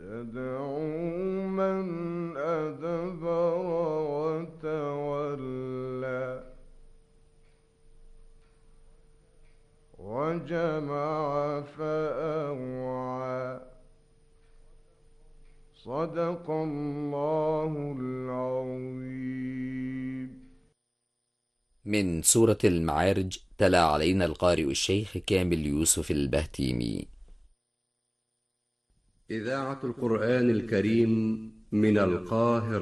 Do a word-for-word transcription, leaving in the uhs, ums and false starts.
تدعو من أدبر وتولى وجمع فأوعى. صدق الله العظيم. من سورة المعارج، تلا علينا القارئ الشيخ كامل يوسف البهتيمي. إذاعة القرآن الكريم من القاهرة.